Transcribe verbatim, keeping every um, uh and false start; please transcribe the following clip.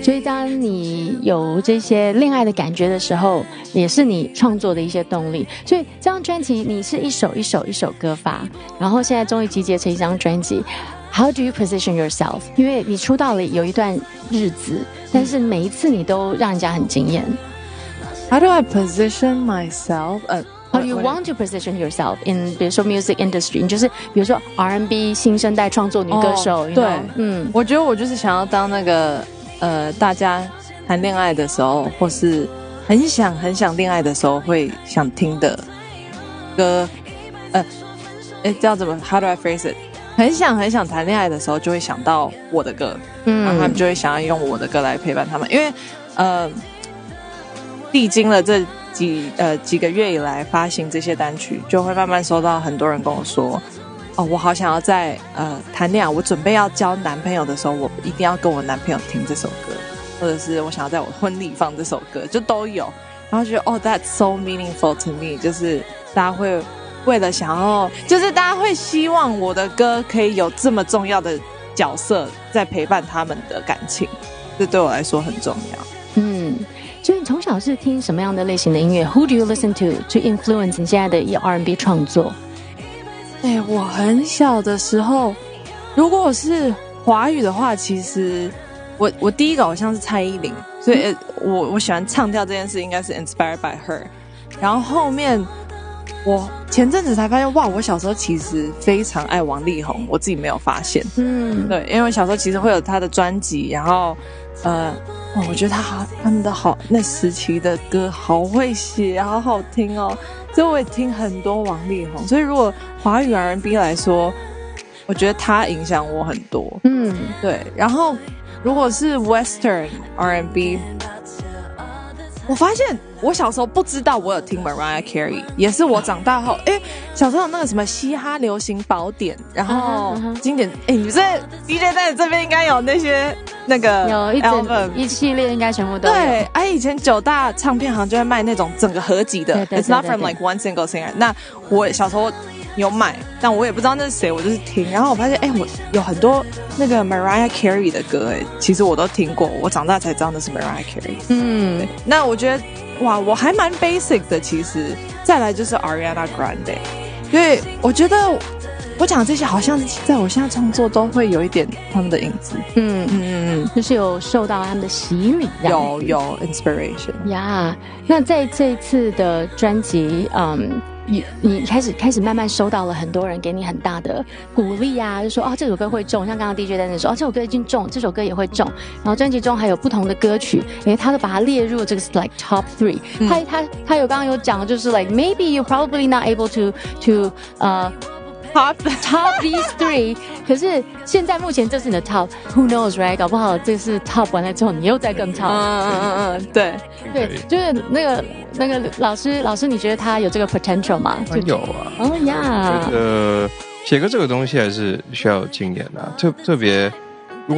所以当你有这些恋爱的感觉的时候，也是你创作的一些动力。所以这张专辑你是一首一首一首歌发，然后现在终于集结成一张专辑。How do you position yourself？ 因为你出道了有一段日子，但是每一次你都让人家很惊艳。 How do I position myself？ 呃、 uh,How do you want to position yourself in 比如说 music industry？ 你就是比如说 R and B 新生代创作女歌手， oh, 对，嗯，我觉得我就是想要当那个呃，大家谈恋爱的时候，或是很想很想恋爱的时候会想听的歌，呃，哎，叫怎么 ？How do I phrase it？ 很想很想谈恋爱的时候，就会想到我的歌，嗯，然后他们就会想要用我的歌来陪伴他们，因为呃，历经了这几呃几个月以来发行这些单曲，就会慢慢收到很多人跟我说，哦，我好想要在呃谈恋爱，我准备要交男朋友的时候，我一定要跟我男朋友听这首歌，或者是我想要在我婚礼放这首歌，就都有。然后觉得哦 ，That's so meaningful to me， 就是大家会为了想要，就是大家会希望我的歌可以有这么重要的角色在陪伴他们的感情，这对我来说很重要。 嗯。所以你从小是听什么样的类型的音乐 ？Who do you listen to to influence 你现在的 R and B 创作？ 哎，我很小的时候，如果我是华语的话，其实我我第一个偶像是蔡依林，所以、嗯、我我喜欢唱跳这件事应该是 inspired by her。然后后面我前阵子才发现，哇，我小时候其实非常爱王力宏，我自己没有发现。嗯，对，因为小时候其实会有他的专辑，然后呃。哦，我觉得他好，他们的好那时期的歌好会写，好好听哦。所以我也听很多王力宏。所以如果华语 R and B 来说，我觉得他影响我很多。嗯，对。然后如果是 Western R and B， 我发现我小时候不知道我有听 Mariah Carey， 也是我长大后，哎，小时候有那个什么嘻哈流行宝典，然后经典，哎，你这 D J 在这边应该有那些。那个有一整一系列应该全部都有。 对，哎，以前九大唱片行就会卖那种整个合集的，对对对对 ，It's not from like one single singer。那我小时候有买，但我也不知道那是谁，我就是听。然后我发现，哎，我有很多那个 Mariah Carey 的歌，哎，其实我都听过。我长大才知道那是 Mariah Carey。嗯，对，那我觉得，哇，我还蛮 basic 的。其实，再来就是 Ariana Grande， 因为我觉得。我讲的这些好像在我现在创作都会有一点他们的影子，嗯嗯嗯，就是有受到他们的洗礼， 有有 inspiration 呀。Yeah, 那在这一次的专辑，嗯，你你开始开始慢慢收到了很多人给你很大的鼓励啊，就说哦这首歌会中，像刚刚 D J 在那说哦这首歌已经中，这首歌也会中，然后专辑中还有不同的歌曲，诶他都把它列入这个 like top three，、嗯、他他他有刚刚有讲就是 like maybe you probably not able to to 呃、uh,。 Top top these three， 可是现在目前这是你的 top，Who knows right？ 搞不好这是 top 完了之后，你又再更 top。 嗯嗯嗯，对对，就是那个那个老师老师，你觉得他有这个 potential 吗？ 有啊。 哦呀， 觉得写歌这个东西还是需要有经验的、啊，特特别